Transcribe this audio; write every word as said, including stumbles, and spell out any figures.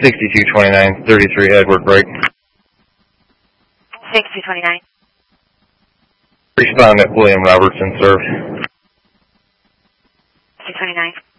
sixty-two twenty-nine, thirty-three Edward break. sixty-two twenty-nine. Respondent William Robertson served. sixty-two twenty-nine.